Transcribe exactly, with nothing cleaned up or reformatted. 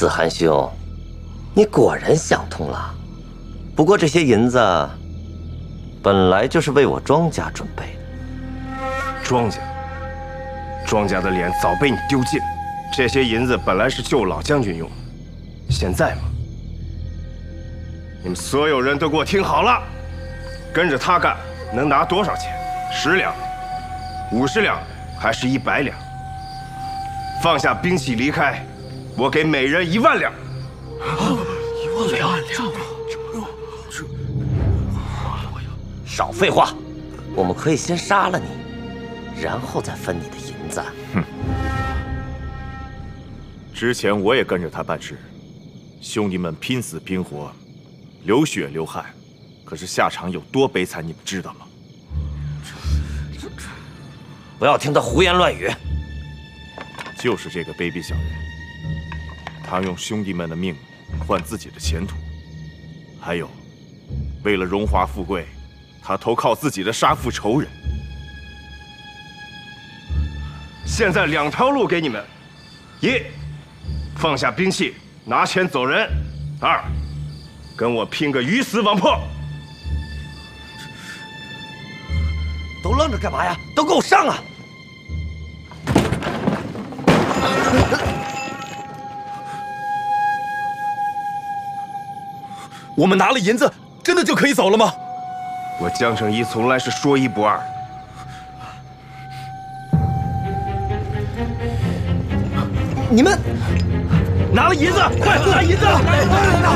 子涵兄，你果然想通了。不过这些银子本来就是为我庄家准备的。 庄家，庄家的脸早被你丢尽。这些银子本来是救老将军用的，现在嘛，你们所有人都给我听好了，跟着他干能拿多少钱？十两、五十两，还是一百两？放下兵器离开，我给每人一万两。 啊，一万两！ 少废话，我们可以先杀了你，然后再分你的银子。 哼。之前我也跟着他办事，兄弟们拼死拼活，流血流汗，可是下场有多悲惨，你们知道吗？ 不要听他胡言乱语。 就是这个卑鄙小人，他用兄弟们的命换自己的前途，还有，为了荣华富贵，他投靠自己的杀父仇人。 现在两条路给你们：一，放下兵器，拿钱走人；二，跟我拼个鱼死网破。 都愣着干嘛呀？都给我上啊！ 我们拿了银子，真的就可以走了吗？ 我江城一从来是说一不二。 你们拿了银子，快拿银子！